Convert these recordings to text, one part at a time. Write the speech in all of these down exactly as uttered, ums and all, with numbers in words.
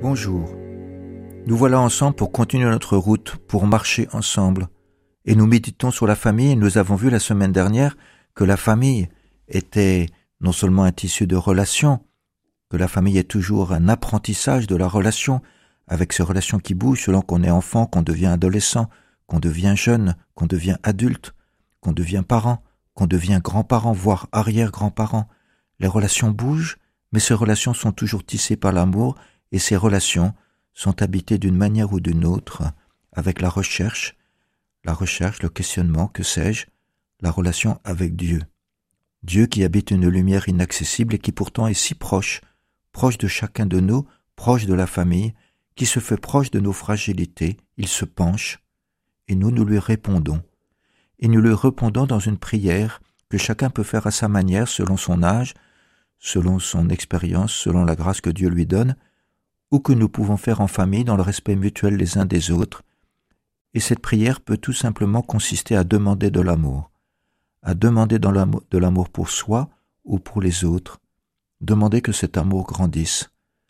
Bonjour. Nous voilà ensemble pour continuer notre route, pour marcher ensemble. Et nous méditons sur la famille et nous avons vu la semaine dernière que la famille était non seulement un tissu de relations, que la famille est toujours un apprentissage de la relation, avec ces relations qui bougent selon qu'on est enfant, qu'on devient adolescent, qu'on devient jeune, qu'on devient adulte, qu'on devient parent, qu'on devient grand-parent, voire arrière-grand-parent. Les relations bougent, mais ces relations sont toujours tissées par l'amour et ces relations sont habitées d'une manière ou d'une autre avec la recherche, la recherche, le questionnement, que sais-je, la relation avec Dieu. Dieu qui habite une lumière inaccessible et qui pourtant est si proche, proche de chacun de nous, proche de la famille, qui se fait proche de nos fragilités, il se penche, et nous, nous lui répondons. Et nous lui répondons dans une prière que chacun peut faire à sa manière, selon son âge, selon son expérience, selon la grâce que Dieu lui donne, ou que nous pouvons faire en famille dans le respect mutuel les uns des autres. Et cette prière peut tout simplement consister à demander de l'amour, à demander dans l'amour, de l'amour pour soi ou pour les autres, demander que cet amour grandisse,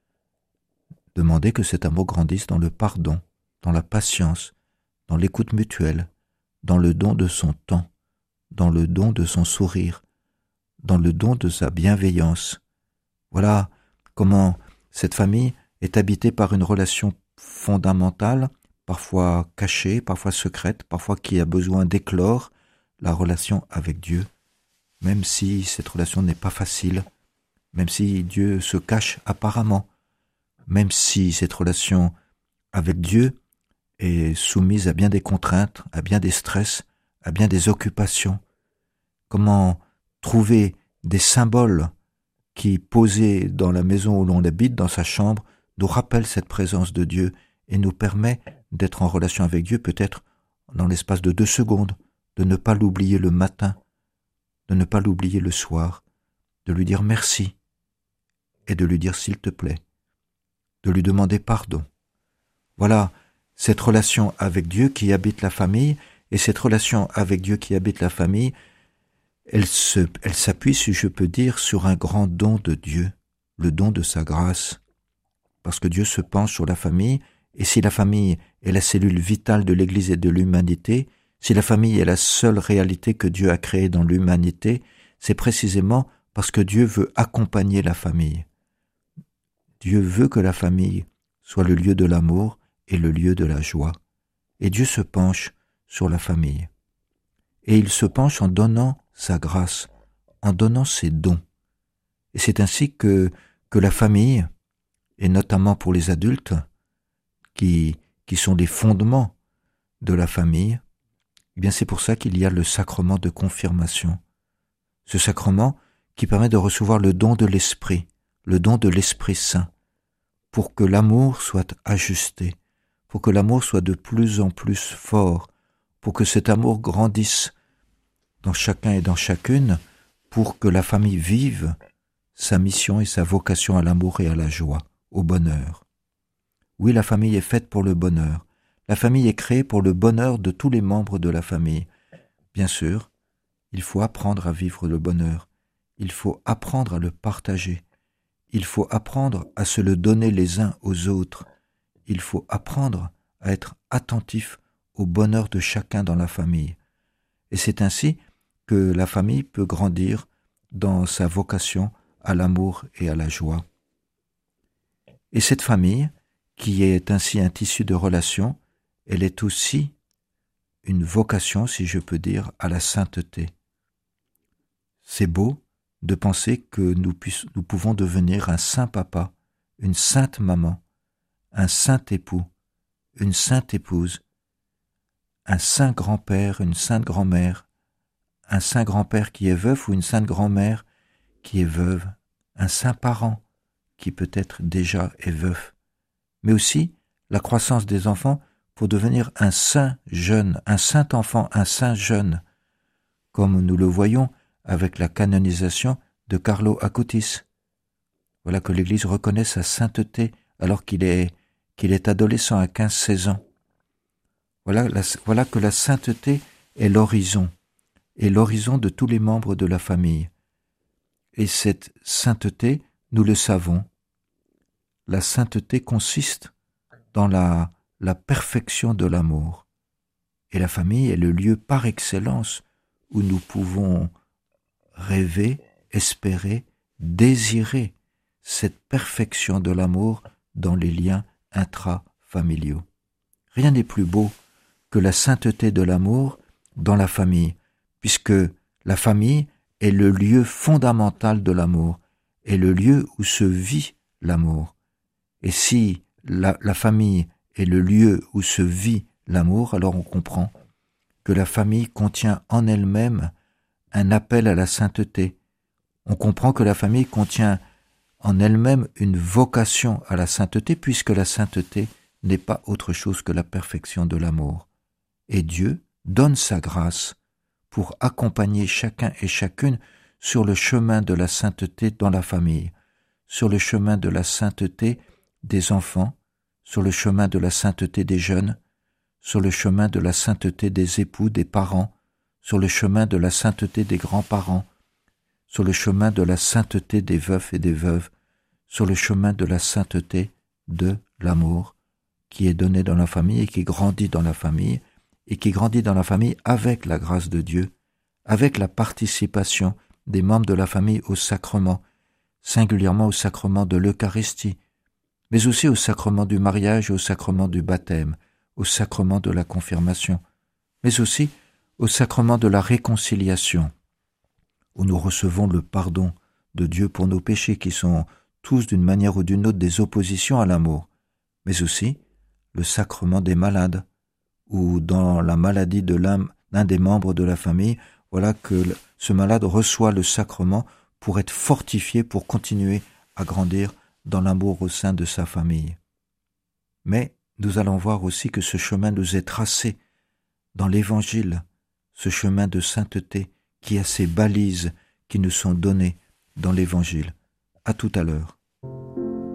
demander que cet amour grandisse dans le pardon, dans la patience, dans l'écoute mutuelle, dans le don de son temps, dans le don de son sourire, dans le don de sa bienveillance. Voilà comment cette famille est habitée par une relation fondamentale, parfois cachée, parfois secrète, parfois qui a besoin d'éclore, la relation avec Dieu, même si cette relation n'est pas facile, même si Dieu se cache apparemment, même si cette relation avec Dieu est soumise à bien des contraintes, à bien des stress, à bien des occupations. Comment trouver des symboles qui, posés dans la maison où l'on habite, dans sa chambre, nous rappellent cette présence de Dieu et nous permet d'être en relation avec Dieu, peut-être dans l'espace de deux secondes, de ne pas l'oublier le matin, de ne pas l'oublier le soir, de lui dire merci et de lui dire s'il te plaît, de lui demander pardon. Voilà cette relation avec Dieu qui habite la famille, et cette relation avec Dieu qui habite la famille, elle, se, elle s'appuie, si je peux dire, sur un grand don de Dieu, le don de sa grâce. Parce que Dieu se penche sur la famille, et si la famille est la cellule vitale de l'Église et de l'humanité, si la famille est la seule réalité que Dieu a créée dans l'humanité, c'est précisément parce que Dieu veut accompagner la famille. Dieu veut que la famille soit le lieu de l'amour et le lieu de la joie. Et Dieu se penche sur la famille. Et il se penche en donnant sa grâce, en donnant ses dons. Et c'est ainsi que, que la famille, et notamment pour les adultes, qui, qui sont les fondements de la famille, eh bien c'est pour ça qu'il y a le sacrement de confirmation. Ce sacrement qui permet de recevoir le don de l'Esprit, le don de l'Esprit Saint, pour que l'amour soit ajusté, pour que l'amour soit de plus en plus fort, pour que cet amour grandisse dans chacun et dans chacune, pour que la famille vive sa mission et sa vocation à l'amour et à la joie, au bonheur. Oui, la famille est faite pour le bonheur. La famille est créée pour le bonheur de tous les membres de la famille. Bien sûr, il faut apprendre à vivre le bonheur. Il faut apprendre à le partager. Il faut apprendre à se le donner les uns aux autres. Il faut apprendre à être attentif au bonheur de chacun dans la famille. Et c'est ainsi que la famille peut grandir dans sa vocation à l'amour et à la joie. Et cette famille, qui est ainsi un tissu de relations, elle est aussi une vocation, si je peux dire, à la sainteté. C'est beau de penser que nous, puissions, nous pouvons devenir un saint papa, une sainte maman, un saint époux, une sainte épouse, un saint grand-père, une sainte grand-mère, un saint grand-père qui est veuf ou une sainte grand-mère qui est veuve, un saint parent qui peut-être déjà est veuf, mais aussi la croissance des enfants pour devenir un saint jeune, un saint enfant, un saint jeune, comme nous le voyons avec la canonisation de Carlo Acutis. Voilà que l'Église reconnaît sa sainteté alors qu'il est, qu'il est adolescent à quinze seize ans. Voilà, la, voilà que la sainteté est l'horizon, et l'horizon de tous les membres de la famille. Et cette sainteté, nous le savons, la sainteté consiste dans la, la perfection de l'amour. Et la famille est le lieu par excellence où nous pouvons rêver, espérer, désirer cette perfection de l'amour dans les liens intrafamiliaux. Rien n'est plus beau que la sainteté de l'amour dans la famille, puisque la famille est le lieu fondamental de l'amour, est le lieu où se vit l'amour. Et si la, la famille est le lieu où se vit l'amour, alors on comprend que la famille contient en elle-même un appel à la sainteté. On comprend que la famille contient en elle-même une vocation à la sainteté, puisque la sainteté n'est pas autre chose que la perfection de l'amour. Et Dieu donne sa grâce pour accompagner chacun et chacune sur le chemin de la sainteté dans la famille, sur le chemin de la sainteté des enfants, sur le chemin de la sainteté des jeunes, sur le chemin de la sainteté des époux, des parents, sur le chemin de la sainteté des grands-parents, sur le chemin de la sainteté des veufs et des veuves, sur le chemin de la sainteté de l'amour qui est donné dans la famille et qui grandit dans la famille, et qui grandit dans la famille avec la grâce de Dieu, avec la participation des membres de la famille au sacrement, singulièrement au sacrement de l'Eucharistie, mais aussi au sacrement du mariage et au sacrement du baptême, au sacrement de la confirmation, mais aussi au sacrement de la réconciliation, où nous recevons le pardon de Dieu pour nos péchés qui sont tous d'une manière ou d'une autre des oppositions à l'amour, mais aussi le sacrement des malades, où dans la maladie de l'un, l'un des membres de la famille, voilà que ce malade reçoit le sacrement pour être fortifié, pour continuer à grandir dans l'amour au sein de sa famille. Mais nous allons voir aussi que ce chemin nous est tracé dans l'Évangile, ce chemin de sainteté qui a ses balises qui nous sont données dans l'Évangile. À tout à l'heure.